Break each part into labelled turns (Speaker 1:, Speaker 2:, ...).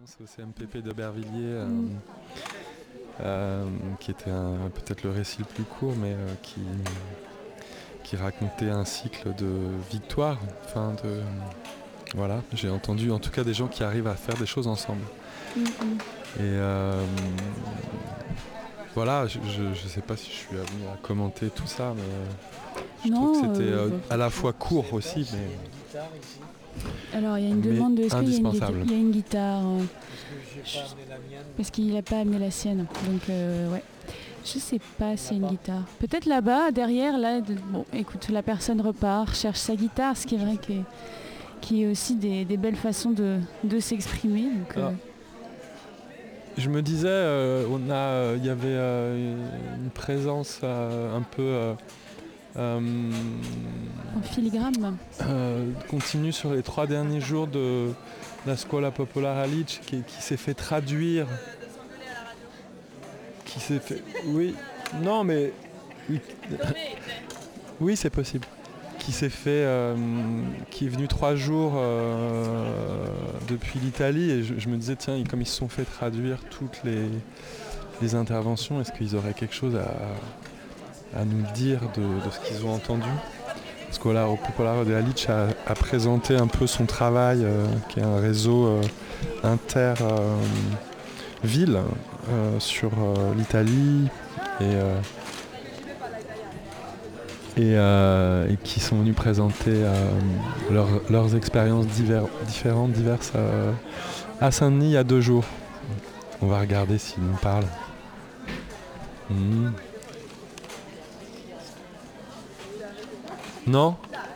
Speaker 1: pense au CMPP d'Aubervilliers, qui était peut-être le récit le plus court, mais qui racontait un cycle de victoire. Voilà, j'ai entendu en tout cas des gens qui arrivent à faire des choses ensemble. Et voilà, je sais pas si je suis amené à commenter tout ça, mais je trouve que c'était à la fois court aussi, mais...
Speaker 2: Alors il y a une demande de est-ce qu'il
Speaker 1: indispensable.
Speaker 2: y a une guitare parce qu'il n'a pas amené la sienne. Donc ouais. Je sais pas s'il y a une guitare. Peut-être là-bas, derrière, là, bon, écoute, la personne repart, cherche sa guitare, ce qui est vrai qu'il y a aussi des belles façons de s'exprimer. Donc,
Speaker 1: je me disais, il y avait une présence un peu
Speaker 2: en filigrane.
Speaker 1: Continue sur les 3 derniers jours de la Scuola Popolare à Lecce qui s'est fait traduire. Qui s'est fait. Oui. Non mais. Oui, oui c'est possible. Qui s'est fait. Qui est venu 3 jours depuis l'Italie et je me disais tiens, comme ils se sont fait traduire toutes les interventions, est-ce qu'ils auraient quelque chose à nous dire de ce qu'ils ont entendu? Scuola Popolare de Lecce a présenté un peu son travail, qui est un réseau inter-ville sur l'Italie et qui sont venus présenter leurs expériences différentes, diverses à Saint-Denis il y a 2 jours. On va regarder s'ils nous parlent. Non ?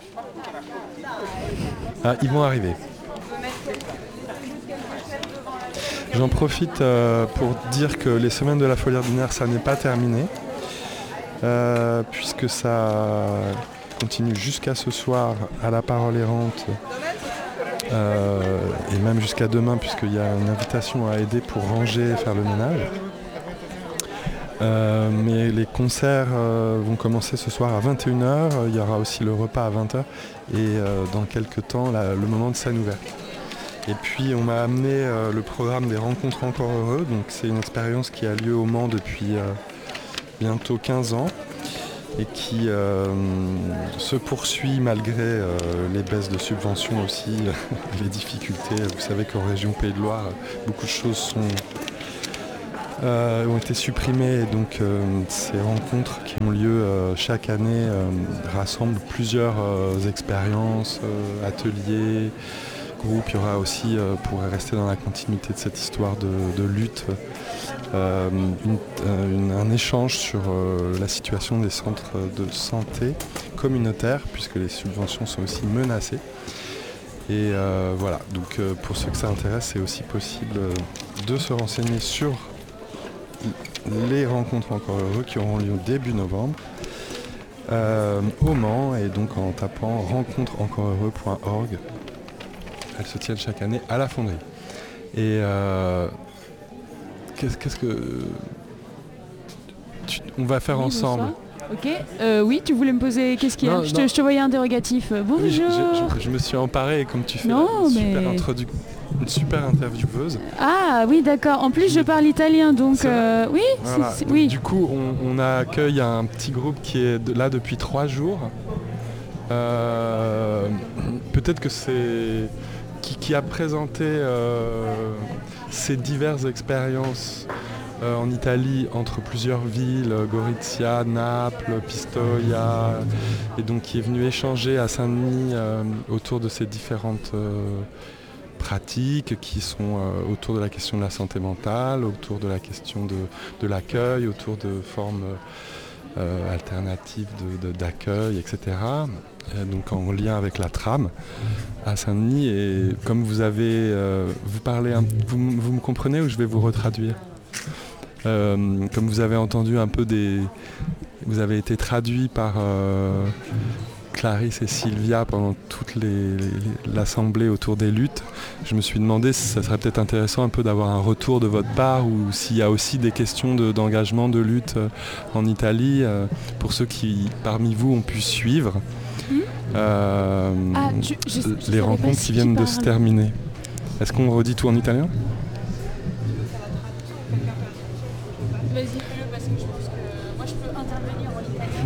Speaker 1: Ah, ils vont arriver. J'en profite pour dire que les semaines de la Folie ordinaire, ça n'est pas terminé, puisque ça continue jusqu'à ce soir à la Parole errante, et même jusqu'à demain, puisqu'il y a une invitation à aider pour ranger et faire le ménage. Mais les concerts vont commencer ce soir à 21h, il y aura aussi le repas à 20h et dans quelques temps le moment de scène ouverte. Et puis on m'a amené le programme des Rencontres Encore Heureux, donc c'est une expérience qui a lieu au Mans depuis bientôt 15 ans et qui se poursuit malgré les baisses de subventions aussi, les difficultés. Vous savez qu'en région Pays de Loire, beaucoup de choses ont été supprimées, et donc ces rencontres qui ont lieu chaque année rassemblent plusieurs expériences, ateliers, groupes. Il y aura aussi, pour rester dans la continuité de cette histoire de lutte, un échange sur la situation des centres de santé communautaires, puisque les subventions sont aussi menacées. Et voilà, donc pour ceux que ça intéresse, c'est aussi possible de se renseigner sur les rencontres Encore Heureux qui auront lieu début novembre au Mans, et donc en tapant rencontresencoreheureux.org. Elles se tiennent chaque année à la Fonderie. Et qu'est-ce que on va faire ensemble?
Speaker 2: Ok, oui, tu voulais me poser qu'est-ce qu'il y a? Je te voyais interrogatif. Bonjour.
Speaker 1: Oui, je me suis emparé, comme tu fais une super intervieweuse.
Speaker 2: Ah oui, d'accord. En plus, je parle italien, donc oui.
Speaker 1: Voilà.
Speaker 2: Oui.
Speaker 1: Du coup, on accueille un petit groupe qui est là depuis 3 jours. Peut-être que c'est qui a présenté ses diverses expériences en Italie, entre plusieurs villes, Gorizia, Naples, Pistoia, et donc qui est venu échanger à Saint-Denis autour de ces différentes pratiques qui sont autour de la question de la santé mentale, autour de la question de l'accueil, autour de formes alternatives d'accueil, etc. Donc en lien avec la trame à Saint-Denis. Et comme vous avez, vous parlez, vous me comprenez, ou je vais vous retraduire? Comme vous avez entendu un peu vous avez été traduit par Clarisse et Sylvia pendant toute l'assemblée autour des luttes. Je me suis demandé si ça serait peut-être intéressant un peu d'avoir un retour de votre part, ou s'il y a aussi des questions d'engagement, de lutte en Italie, pour ceux qui parmi vous ont pu suivre les rencontres qui viennent de se terminer. Est-ce qu'on redit tout en italien?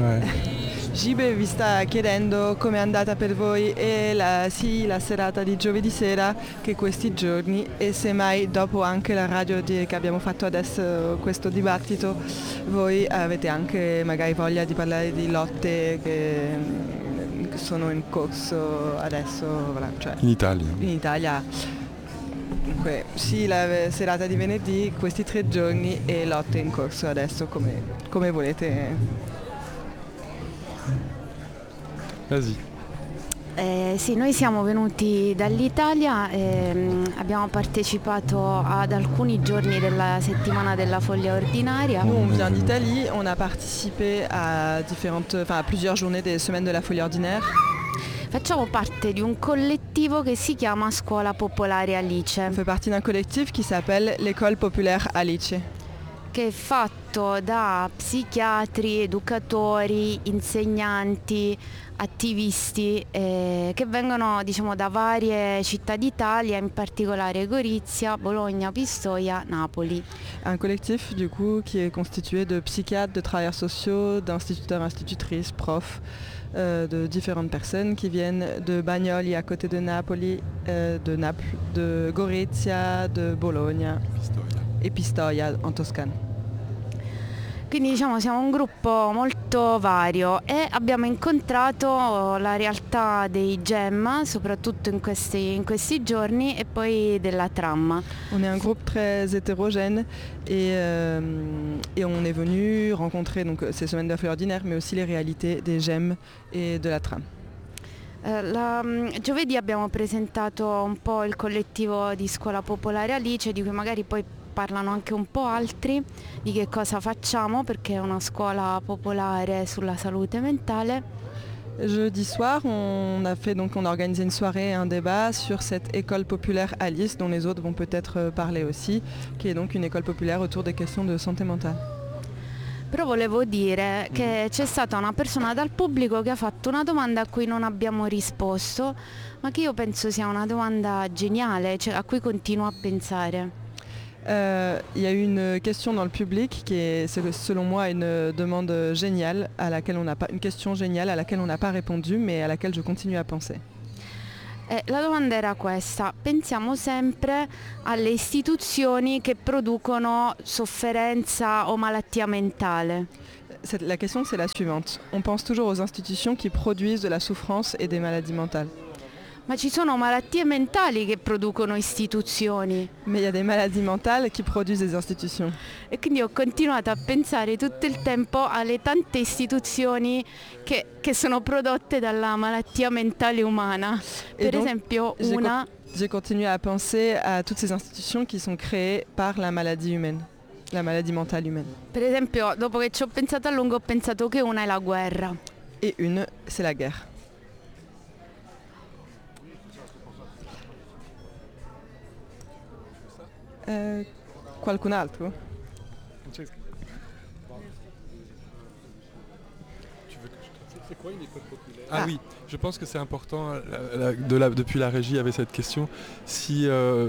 Speaker 3: Gibe vi sta chiedendo come è andata per voi sia la serata di giovedì sera che questi giorni e se mai dopo anche la radio che abbiamo fatto adesso questo dibattito voi avete anche magari voglia di parlare di lotte che sono in corso adesso, cioè
Speaker 1: In Italia.
Speaker 3: In Italia. Dunque, sì, la serata di venerdì, questi 3 giorni e lotte in corso adesso come volete.
Speaker 1: Vas-y.
Speaker 4: Sì, noi siamo venuti dall'Italia, abbiamo partecipato ad alcuni giorni della settimana della foglia ordinaria.
Speaker 3: Nous, on vient d'Italie, on a participé à plusieurs journées des semaines de la folie ordinaire.
Speaker 4: Facciamo parte di un collettivo che si chiama Scuola Popolare Alice.
Speaker 3: On fait partie d'un collectif qui s'appelle l'École Populaire Alice.
Speaker 4: Che è fatto da psichiatri, educatori, insegnanti, attivisti che vengono da varie città d'Italia, in particolare Gorizia, Bologna, Pistoia, Napoli.
Speaker 3: Un collectif du coup qui est constitué de psychiatres, de travailleurs sociaux, d'instituteurs, institutrices, profs, de différentes personnes qui viennent de Bagnoli à côté de Napoli, de Naples, de Gorizia, de Bologna e Pistoia en Toscane.
Speaker 4: Quindi siamo un gruppo molto vario e abbiamo incontrato la realtà dei GEM, soprattutto in questi giorni, e poi della tram.
Speaker 3: On est un groupe très hétérogène et on est venu rencontrer donc, ces semaines de la folie ordinaire, mais aussi les réalités des GEM et de la tram.
Speaker 4: Giovedì abbiamo presentato un po' il collettivo di Scuola Popolare Alice, di cui magari poi parlano anche un po' altri, di che cosa facciamo, perché è una scuola popolare sulla salute mentale.
Speaker 3: Jeudi soir, on a organisé une soirée et un débat sur cette école populaire Alice, dont les autres vont peut-être parler aussi, qui est donc une école populaire autour des questions de santé mentale.
Speaker 4: Però volevo dire che c'è stata una persona dal pubblico che ha fatto una domanda a cui non abbiamo risposto, ma che io penso sia una domanda geniale, a cui continuo a pensare.
Speaker 3: Il y a eu une question dans le public qui est selon moi une demande géniale une question géniale à laquelle on n'a pas répondu mais à laquelle je continue à penser.
Speaker 4: La domanda era questa: pensiamo sempre alle istituzioni che producono sofferenza o malattia mentale.
Speaker 3: La question c'est la suivante. On pense toujours aux institutions qui produisent de la souffrance et des maladies mentales.
Speaker 4: Ma ci sono malattie mentali che producono istituzioni.
Speaker 3: Mais il y a des maladies mentales qui produisent des institutions.
Speaker 4: E quindi ho continuato a pensare tutto il tempo alle tante istituzioni che sono prodotte dalla malattia mentale umana. Per esempio
Speaker 3: J'ai continué à penser à toutes ces institutions qui sont créées par la maladie humaine, la maladie mentale humaine.
Speaker 4: Per esempio, dopo che ci ho pensato a lungo, ho pensato che una è la guerra.
Speaker 3: Et une, c'est la guerre. Qualcun altro?
Speaker 1: C'est quoi une école populaire? Ah oui, je pense que c'est important, depuis la régie, il y avait cette question. Si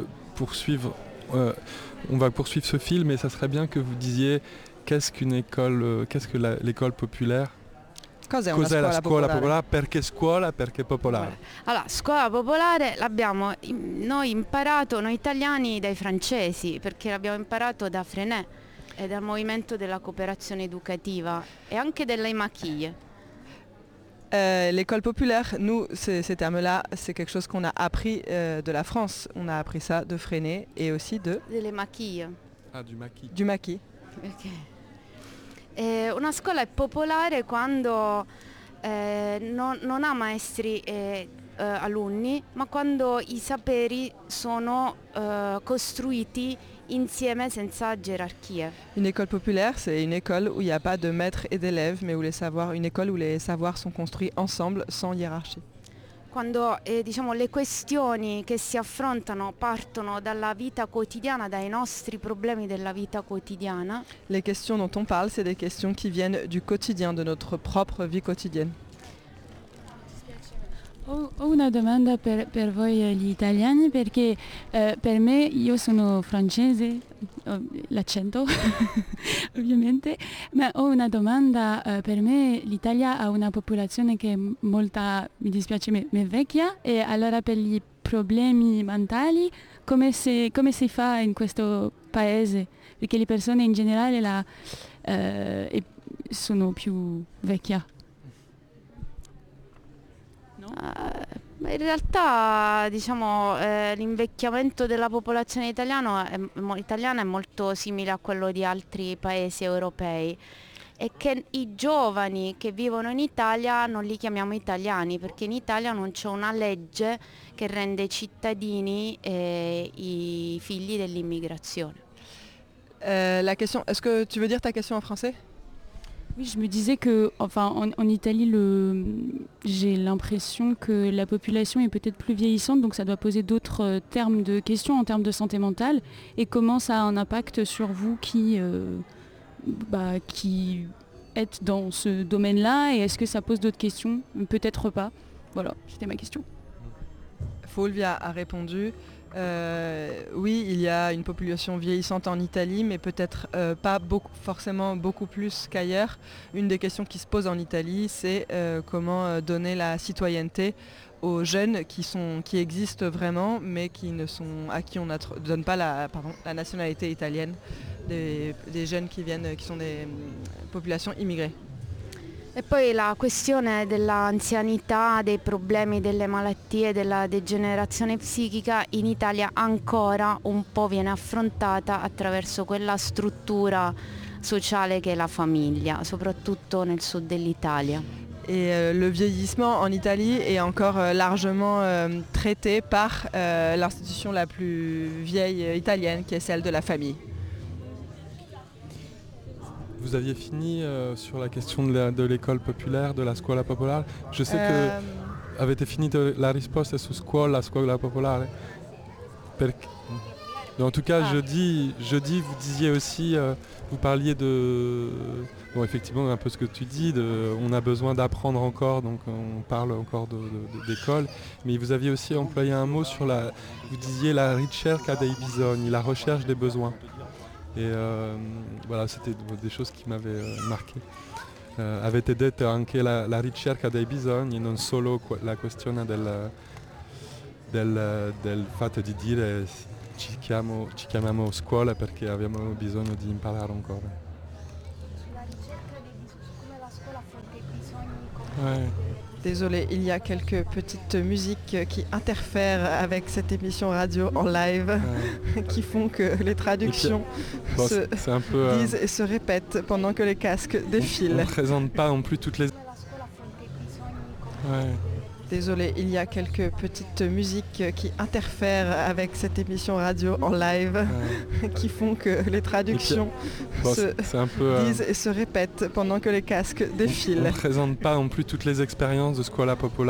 Speaker 1: on va poursuivre ce film, et ça serait bien que vous disiez qu'est-ce que l'école populaire?
Speaker 3: Cos'è
Speaker 1: la scuola popolare? Perché scuola, perché popolare?
Speaker 4: Allora, scuola popolare l'abbiamo noi imparato, noi italiani, dai francesi, perché l'abbiamo imparato da Freinet e dal movimento della cooperazione educativa e anche delle maquille.
Speaker 3: L'école populaire, nous, ces termes-là, c'est quelque chose qu'on a appris de la France. On a appris ça de Freinet et aussi
Speaker 4: delle maquille.
Speaker 1: Ah, du maquis.
Speaker 3: Du maquis.
Speaker 4: Okay. Una scuola è popolare quando non ha maestri e alunni, ma quando i saperi sono costruiti insieme senza gerarchie.
Speaker 3: Une école populaire, c'est une école où il n'y a pas de maître et d'élèves, mais une école où les savoirs sont construits ensemble, sans hiérarchie.
Speaker 4: Quando le questioni che si affrontano partono dalla vita quotidiana, dai nostri problemi della vita quotidiana.
Speaker 3: Les questions dont on parle, c'est des questions qui viennent du quotidien, de notre propre vie quotidienne.
Speaker 2: Ho una domanda per voi gli italiani perché per me, io sono francese, l'accento ovviamente, ma ho una domanda, per me l'Italia ha una popolazione che è molta, mi dispiace, ma vecchia e allora per gli problemi mentali come si fa in questo paese? Perché le persone in generale sono più vecchie.
Speaker 4: In realtà diciamo, l'invecchiamento della popolazione italiana è molto simile a quello di altri paesi europei e che i giovani che vivono in Italia non li chiamiamo italiani perché in Italia non c'è una legge che rende cittadini i figli dell'immigrazione.
Speaker 3: La question, est-ce que tu veux dire ta question en français?
Speaker 2: Oui, je me disais que, enfin, en Italie, j'ai l'impression que la population est peut-être plus vieillissante, donc ça doit poser d'autres termes de questions en termes de santé mentale. Et comment ça a un impact sur vous qui êtes dans ce domaine-là, et est-ce que ça pose d'autres questions? Peut-être pas. Voilà, c'était ma question.
Speaker 3: Fulvia a répondu. Oui, il y a une population vieillissante en Italie, mais peut-être pas forcément beaucoup plus qu'ailleurs. Une des questions qui se pose en Italie, c'est comment donner la citoyenneté aux jeunes qui existent vraiment, mais à qui on ne donne pas la nationalité italienne, des jeunes qui sont des populations immigrées.
Speaker 4: E poi la questione dell'anzianità, dei problemi, delle malattie, della degenerazione psichica in Italia ancora un po' viene affrontata attraverso quella struttura sociale che è la famiglia, soprattutto nel sud dell'Italia.
Speaker 3: Et le vieillissement en Italie est encore largement traité par l'institution la plus vieille italienne, qui est celle de la famille.
Speaker 1: Vous aviez fini sur la question de l'école populaire, de la scuola popolare. Je sais que avete finito la risposta su scuola popolare. En tout cas, jeudi, vous disiez aussi, vous parliez de... Bon, effectivement, un peu ce que tu dis, on a besoin d'apprendre encore, donc on parle encore d'école. Mais vous aviez aussi employé un mot sur vous disiez la ricerca dei bisogni, la recherche des besoins. Et voilà, c'était des choses qui m'avaient marqué. Avete detto anche la ricerca dei bisogni, non solo la questione del fatto di dire ci chiamiamo scuola perché abbiamo bisogno di imparare ancora.
Speaker 4: La ricerca dei bisogni, come la scuola affronta i bisogni.
Speaker 1: Ouais.
Speaker 3: Désolée, il y a quelques petites musiques qui interfèrent avec cette émission radio en live, qui font que les traductions disent et se répètent pendant que les casques défilent.
Speaker 1: On ne présente pas non plus toutes les...
Speaker 3: Désolée, il y a quelques petites musiques qui interfèrent avec cette émission radio en live, qui font que les traductions disent et se répètent pendant que les casques défilent.
Speaker 1: On ne présente pas non plus toutes les expériences de Scuola Popolare.